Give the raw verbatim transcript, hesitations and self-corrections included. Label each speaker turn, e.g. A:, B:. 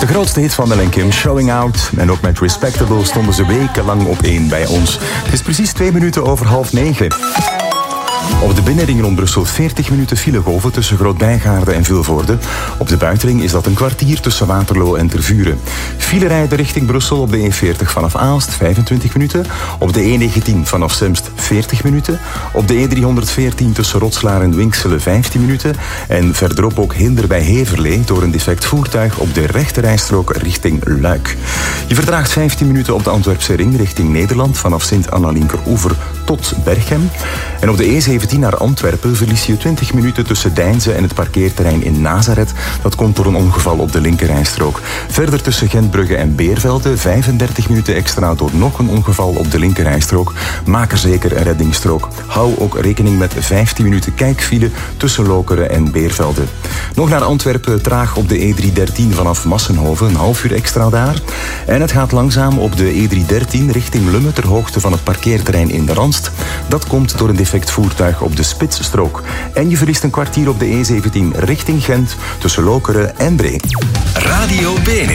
A: De grootste hit van Mel en Kim, Showing Out. En ook met Respectable stonden ze wekenlang op één bij ons. Het is precies twee minuten over half negen. Op de binnenring rond Brussel veertig minuten filegolven tussen Groot-Bijgaarde en Vilvoorde. Op de buitenring is dat een kwartier tussen Waterloo en Tervuren. File rijden richting Brussel op de E veertig vanaf Aalst vijfentwintig minuten. Op de E negentien vanaf Semst veertig minuten. Op de E driehonderdveertien tussen Rotslaar en Winkselen vijftien minuten. En verderop ook hinder bij Heverlee door een defect voertuig op de rechterrijstrook richting Luik. Je verdraagt vijftien minuten op de Antwerpse ring richting Nederland vanaf Sint-Anna-Linkeroever tot Berchem. En op de E zeventien naar Antwerpen verlies je twintig minuten tussen Deinze en het parkeerterrein in Nazareth. Dat komt door een ongeval op de linkerrijstrook. Verder tussen Gentbrugge en Beervelde vijfendertig minuten extra door nog een ongeval op de linkerrijstrook. Maak er zeker een reddingsstrook. Hou ook rekening met vijftien minuten kijkfile tussen Lokeren en Beervelde. Nog naar Antwerpen, traag op de E driehonderddertien vanaf Massenhoven, een half uur extra daar. En het gaat langzaam op de E driehonderddertien richting Lummen ter hoogte van het parkeerterrein in de Randst. Dat komt door een defect voertuig op de spitsstrook. En je verliest een kwartier op de E zeventien richting Gent tussen Lokeren en Bree.
B: Radio Bene.